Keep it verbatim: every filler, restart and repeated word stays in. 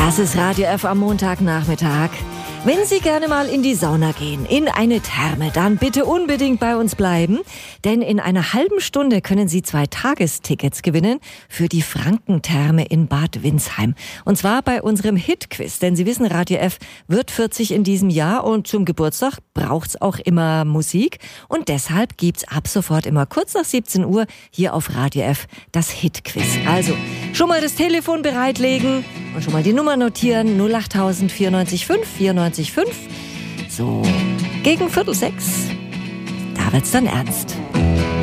Das ist Radio F am Montagnachmittag. Wenn Sie gerne mal in die Sauna gehen, in eine Therme, dann bitte unbedingt bei uns bleiben. Denn in einer halben Stunde können Sie zwei Tagestickets gewinnen für die Frankentherme in Bad Windsheim. Und zwar bei unserem Hit-Quiz. Denn Sie wissen, Radio F wird vierzig in diesem Jahr und zum Geburtstag braucht's auch immer Musik. Und deshalb gibt's ab sofort immer kurz nach siebzehn Uhr hier auf Radio F das Hit-Quiz. Also schon mal das Telefon bereitlegen und schon mal die Nummer notieren. null acht tausend vierundneunzig fünf vierundneunzig fünf. So, gegen Viertel sechs, da wird's dann ernst.